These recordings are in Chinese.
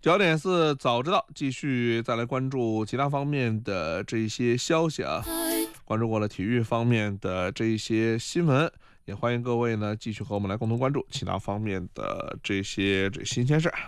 9:04早知道，继续再来关注其他方面的这一些消息啊。关注过了体育方面的这一些新闻，也欢迎各位呢继续和我们来共同关注其他方面的这些新鲜事。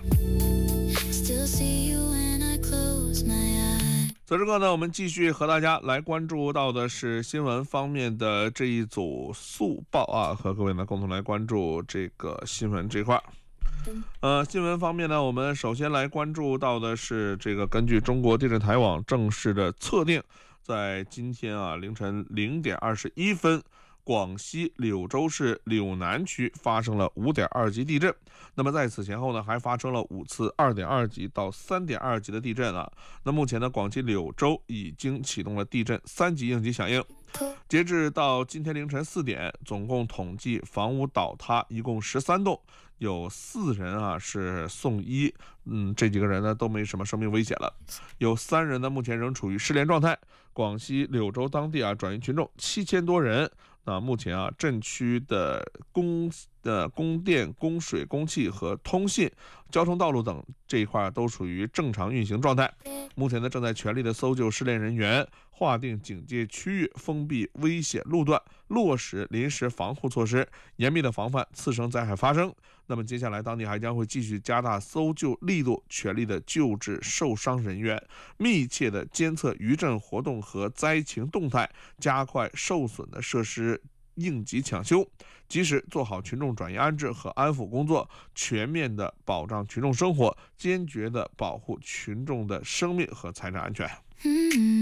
此时刻呢，我们继续和大家来关注到的是新闻方面的这一组速报啊，和各位呢共同来关注这个新闻这块。新闻方面呢，我们首先来关注到的是这个根据中国地震台网正式的测定，在今天啊凌晨0:21分。广西柳州市柳南区发生了5.2级地震，那么在此前后呢，还发生了5次2.2级到3.2级的地震啊。那目前呢，广西柳州已经启动了地震3级应急响应。截至到今天凌晨4点，总共统计房屋倒塌一共13栋，有4人啊是送医，这几个人呢都没什么生命危险了，有3人呢目前仍处于失联状态。广西柳州当地啊转移群众7000多人。那目前啊，震区的供电、供水、供气和通信、交通道路等这一块都处于正常运行状态。目前呢，正在全力的搜救失联人员，划定警戒区域，封闭危险路段，落实临时防护措施，严密的防范次生灾害发生。那么接下来，当地还将会继续加大搜救力度，全力的救治受伤人员，密切的监测余震活动和灾情动态，加快受损的设施应急抢修，及时做好群众转移安置和安抚工作，全面的保障群众生活，坚决的保护群众的生命和财产安全。